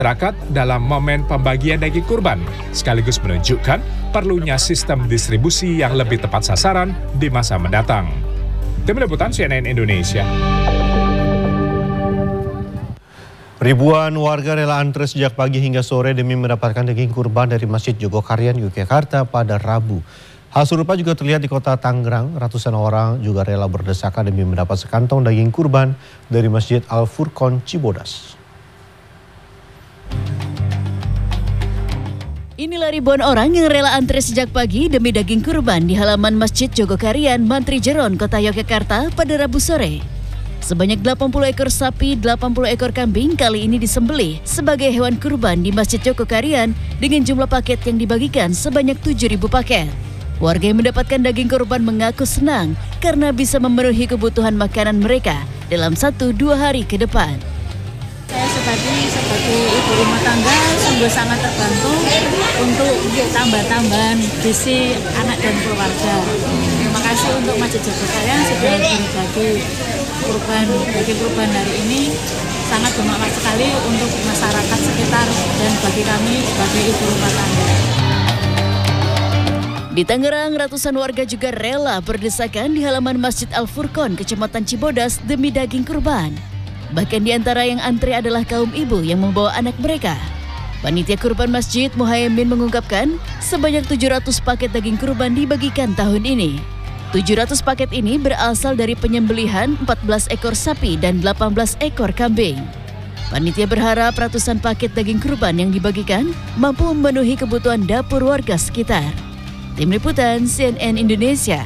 masyarakat dalam momen pembagian daging kurban, sekaligus menunjukkan perlunya sistem distribusi yang lebih tepat sasaran di masa mendatang. Tim Liputan CNN Indonesia. Ribuan warga rela antre sejak pagi hingga sore demi mendapatkan daging kurban dari Masjid Jogokarian, Yogyakarta pada Rabu. Hal serupa juga terlihat di kota Tangerang. Ratusan orang juga rela berdesakan demi mendapat sekantong daging kurban dari Masjid Al-Furqon, Cibodas. Inilah ribuan orang yang rela antre sejak pagi demi daging kurban di halaman Masjid Jogokarian, Mantri Jeron, Kota Yogyakarta pada Rabu sore. Sebanyak 80 ekor sapi, 80 ekor kambing kali ini disembelih sebagai hewan kurban di Masjid Jogokarian dengan jumlah paket yang dibagikan sebanyak 7.000 paket. Warga yang mendapatkan daging kurban mengaku senang karena bisa memenuhi kebutuhan makanan mereka dalam 1-2 hari ke depan. Saya sebagai ibu rumah tangga sungguh sangat terbantu untuk tambah-tambahan gizi anak dan keluarga. Terima kasih untuk Masjid Jogokarian sudah berbagi daging kurban hari ini, sangat bermanfaat sekali untuk masyarakat sekitar dan bagi kami sebagai ibu rumah tangga. Di Tangerang, ratusan warga juga rela berdesakan di halaman Masjid Al-Furqon, Kecamatan Cibodas demi daging kurban. Bahkan di antara yang antri adalah kaum ibu yang membawa anak mereka. Panitia kurban Masjid Muhaimin mengungkapkan sebanyak 700 paket daging kurban dibagikan tahun ini. 700 paket ini berasal dari penyembelihan 14 ekor sapi dan 18 ekor kambing. Panitia berharap ratusan paket daging kurban yang dibagikan mampu memenuhi kebutuhan dapur warga sekitar. Tim Liputan CNN Indonesia.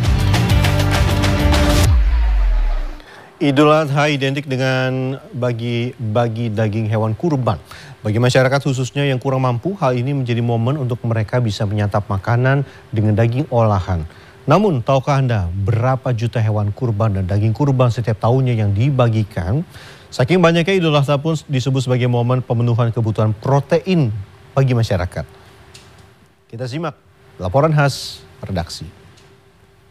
Idul Adha identik dengan bagi daging hewan kurban. Bagi masyarakat khususnya yang kurang mampu, hal ini menjadi momen untuk mereka bisa menyantap makanan dengan daging olahan. Namun, tahukah Anda berapa juta hewan kurban dan daging kurban setiap tahunnya yang dibagikan? Saking banyaknya, Idul Adha pun disebut sebagai momen pemenuhan kebutuhan protein bagi masyarakat. Kita simak laporan khas redaksi.